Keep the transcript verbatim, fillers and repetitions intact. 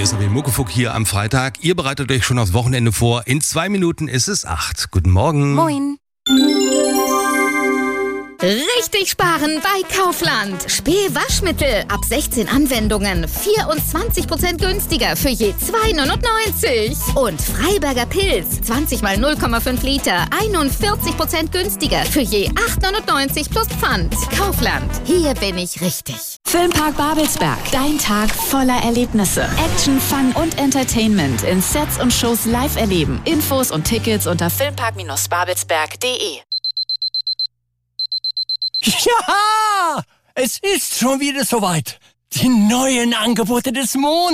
Sabine Muckefuck hier am Freitag. Ihr bereitet euch schon aufs Wochenende vor. In zwei Minuten ist es acht. Guten Morgen. Moin. Richtig sparen bei Kaufland. Spee-Waschmittel ab sechzehn Anwendungen. vierundzwanzig Prozent günstiger für je zwei neunundneunzig. Und Freiberger Pilz. zwanzig mal null Komma fünf Liter. einundvierzig Prozent günstiger für je acht neunundneunzig plus Pfand. Kaufland. Hier bin ich richtig. Filmpark Babelsberg. Dein Tag voller Erlebnisse. Action, Fun und Entertainment in Sets und Shows live erleben. Infos und Tickets unter filmpark babelsberg punkt de. Ja, es ist schon wieder soweit. Die neuen Angebote des Monats.